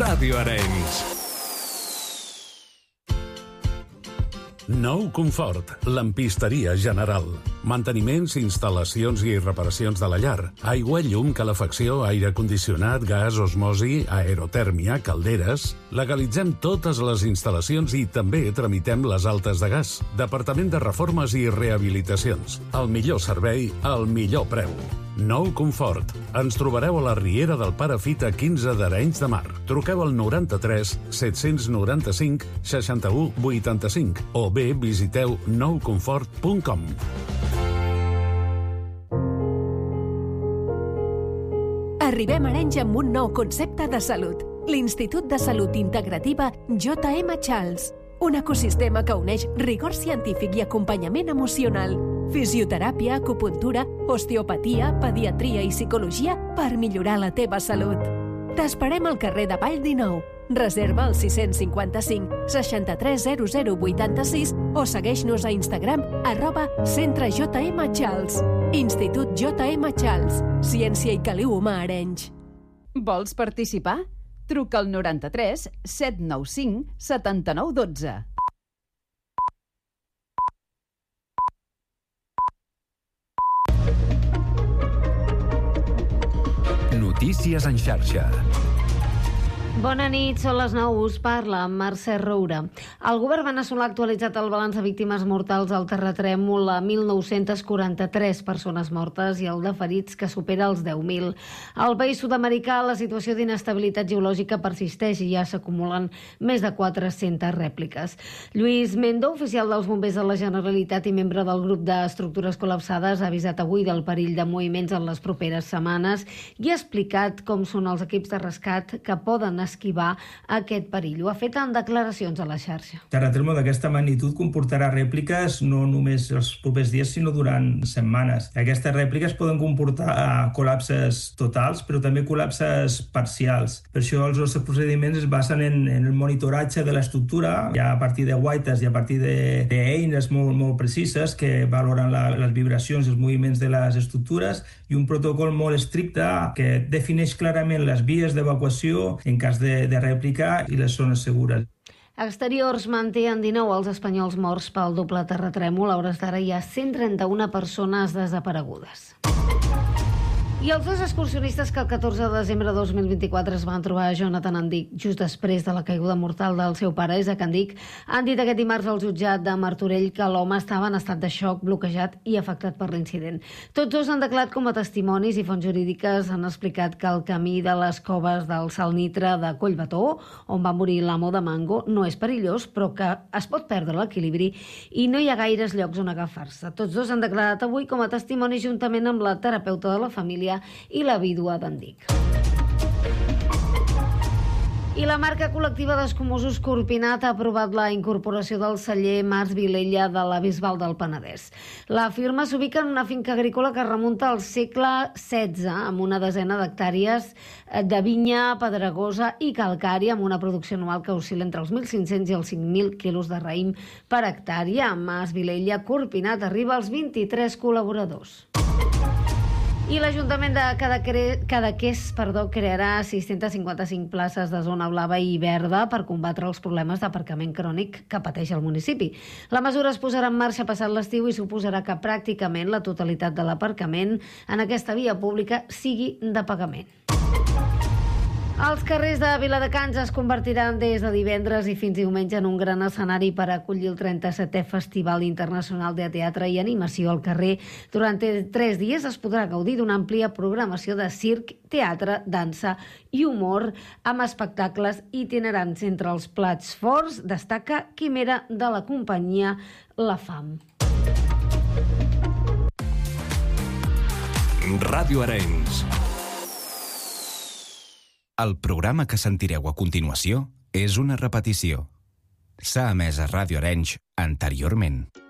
Ràdio Arenys. Nou Confort, lampisteria general. Manteniments, instal·lacions i reparacions de la llar. Aigua, llum, calefacció, aire condicionat, gas, osmosi, aerotèrmia, calderes. Legalitzem totes les instal·lacions i també tramitem les altes de gas. Departament de Reformes i Rehabilitacions. El millor servei, al millor preu. Nou Confort. Ens trobareu a la Riera del Pare Fita 15 d'Arenys de Mar. Truqueu al 93 795 61 85 o bé visiteu nouconfort.com. Arribem a Arenys amb un nou concepte de salut. L'Institut de Salut Integrativa J.M. Charles. Un ecosistema que uneix rigor científic i acompanyament emocional. Fisioteràpia, acupuntura, osteopatia, pediatria i psicologia per millorar la teva salut. T'esperem al carrer de Vall 19. Reserva al 655 630086 o segueix-nos a Instagram @Centre JM Charles. Institut JM Charles. Ciència i caliu humà a Arenys. Vols participar? Truca al 93 795 79 12. Notícies en xarxa. Bona nit, són les 9, us parla Mercè Roura. El govern veneçolà ha actualitzat el balanç de víctimes mortals al terratrèmol a 1.943 persones mortes i el de ferits que supera els 10.000. Al país sud-americà la situació d'inestabilitat geològica persisteix i ja s'acumulen més de 400 rèpliques. Lluís Mendo, oficial dels bombers de la Generalitat i membre del grup d'estructures col·lapsades, ha avisat avui del perill de moviments en les properes setmanes i ha explicat com són els equips de rescat que poden esquivar aquest perill. Ho ha fet en declaracions a la xarxa. Terratrèmol d'aquesta magnitud comportarà rèpliques no només els propers dies, sinó durant setmanes. Aquestes rèpliques poden comportar col·lapses totals, però també col·lapses parcials. Per això els nostres procediments es basen en el monitoratge de l'estructura, ja a partir de guaites i a partir d'eines molt precises que valoren les vibracions i els moviments de les estructures i un protocol molt estricte que defineix clarament les vies d'evacuació en cas de rèplica i les zones segures. Exteriors manté en 19 els espanyols morts pel doble terratrèmol. A hores d'ara hi ha 131 persones desaparegudes. I els dos excursionistes que el 14 de desembre de 2024 es van trobar a Jonathan Andic just després de la caiguda mortal del seu pare, Isaac Andic, han dit aquest dimarts al jutjat de Martorell que l'home estava en estat de xoc, bloquejat i afectat per l'incident. Tots dos han declarat com a testimonis i fonts jurídiques han explicat que el camí de les coves del Salnitre de Collbató, on va morir l'amo de Mango, no és perillós, però que es pot perdre l'equilibri i no hi ha gaires llocs on agafar-se. Tots dos han declarat avui com a testimonis juntament amb la terapeuta de la família i la vídua d'Andic. I la marca col·lectiva d'escumosos Corpinat ha aprovat la incorporació del celler Mas Vilella de la Bisbal del Penedès. La firma s'ubica en una finca agrícola que remunta al segle XVI, amb una desena d'hectàrees de vinya pedregosa i calcària, amb una producció anual que oscil·la entre els 1.500 i els 5.000 quilos de raïm per hectàrea. Mas Vilella Corpinat arriba als 23 col·laboradors. I l'Ajuntament de Cadaqués crearà 655 places de zona blava i verda per combatre els problemes d'aparcament crònic que pateix el municipi. La mesura es posarà en marxa passat l'estiu i suposarà que pràcticament la totalitat de l'aparcament en aquesta via pública sigui de pagament. Els carrers de Viladecans es convertiran des de divendres i fins diumenge en un gran escenari per acollir el 37è Festival Internacional de Teatre i Animació al carrer. Durant 3 dies es podrà gaudir d'una àmplia programació de circ, teatre, dansa i humor amb espectacles itinerants. Entre els plats forts destaca Quimera de la companyia La Fam. Ràdio Arenys. El programa que sentireu a continuació és una repetició. S'ha emès a Ràdio Arenys anteriorment.